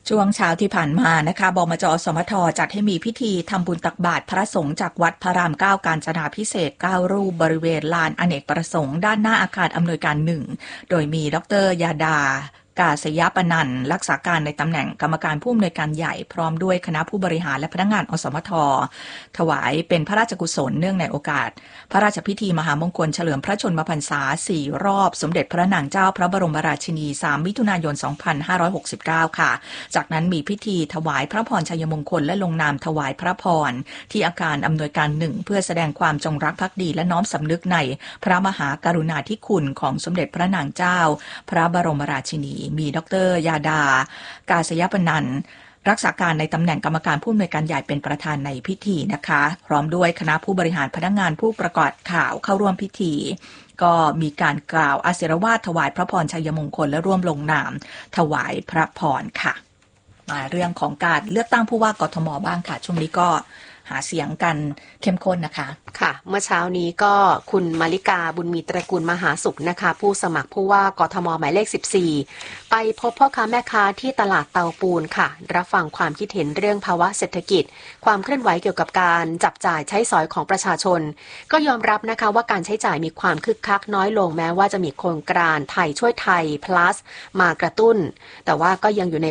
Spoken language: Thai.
ช่วงเช้าที่ผ่านมานะคะบมจ.สมท.จัดให้มีพิธีทำบุญตักบาตรพระสงฆ์จากวัดพระราม 9 กาญจนาภิเษก9 รูปบริเวณลานอเนกประสงค์ด้านหน้าอาคารอำนวยการ1โดยมีดร.ยาดากาศยปนันท์รักษาการในตำแหน่งกรรมการผู้อำนวยการใหญ่พร้อมด้วยคณะผู้บริหารและพนักงานอสมทถวายเป็นพระราชกุศลเนื่องในโอกาสพระราชพิธีมหามงคลเฉลิมพระชนมพรรษา4รอบสมเด็จพระนางเจ้าพระบรมราชินี3มิถุนายน2569ค่ะจากนั้นมีพิธีถวายพระพรชัยมงคลและลงนามถวายพระพรที่อาคารอำนวยการ1เพื่อแสดงความจงรักภักดีและน้อมสำนึกในพระมหากรุณาธิคุณของสมเด็จพระนางเจ้าพระบรมราชินีมีดร.ยาดากาศยปนันท์รักษาการในตำแหน่งกรรมการผู้อำนวยการใหญ่เป็นประธานในพิธีนะคะพร้อมด้วยคณะผู้บริหารพนักงานผู้ประกาศข่าวเข้าร่วมพิธีก็มีการกล่าวอาศิรวาทถวายพระพรชัยมงคลและร่วมลงนามถวายพระพรค่ะมาเรื่องของการเลือกตั้งผู้ว่ากทมบ้างค่ะช่วงนี้ก็หาเสียงกันเข้มข้นนะคะค่ะเมื่อเช้านี้ก็คุณมาริกาบุญมีตระกูลมหาสุขนะคะผู้สมัครผู้ว่ากทมหมายเลข14ไปพบพ่อค้าแม่ค้าที่ตลาดเตาปูนค่ะรับฟังความคิดเห็นเรื่องภาวะเศรษฐกิจความเคลื่อนไหวเกี่ยวกับการจับจ่ายใช้สอยของประชาชนก็ยอมรับนะคะว่าการใช้จ่ายมีความคึกคักน้อยลงแม้ว่าจะมีโครงการไทยช่วยไทย plus มากระตุ้นแต่ว่าก็ยังอยู่ใน